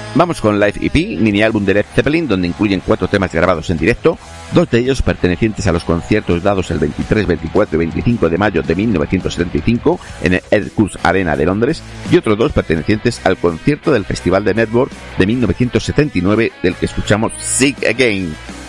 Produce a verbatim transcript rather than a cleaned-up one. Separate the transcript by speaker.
Speaker 1: Vamos con Live E P, mini álbum de Led Zeppelin, donde incluyen cuatro temas grabados en directo, dos de ellos pertenecientes a los conciertos dados el veintitrés, veinticuatro y veinticinco de mayo de mil novecientos setenta y cinco en el Air-Curse Arena de Londres, y otros dos pertenecientes al concierto del Festival de Network de mil novecientos setenta y nueve, del que escuchamos Sick Again.